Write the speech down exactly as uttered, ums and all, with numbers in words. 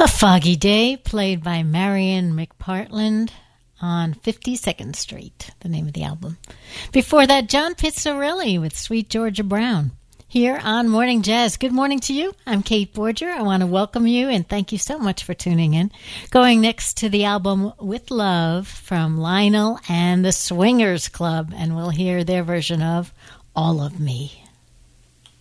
A Foggy Day, played by Marion McPartland on fifty-second Street, the name of the album. Before that, John Pizzarelli with Sweet Georgia Brown. Here on Morning Jazz. Good morning to you. I'm Kate Borger. I want to welcome you and thank you so much for tuning in. Going next to the album With Love from Lionel and the Swingers Club, and we'll hear their version of All of Me.